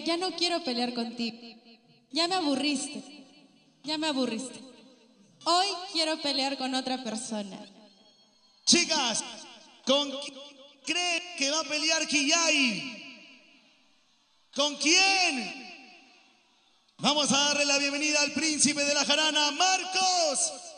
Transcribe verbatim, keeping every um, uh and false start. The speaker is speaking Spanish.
peleé, ya no quiero pelear contigo. Ya me aburriste, ya me aburriste. Hoy quiero pelear con otra persona. Chicas, ¿con quién creen que va a pelear Quillay? ¿Con quién? Vamos a darle la bienvenida al príncipe de la jarana, Marcos.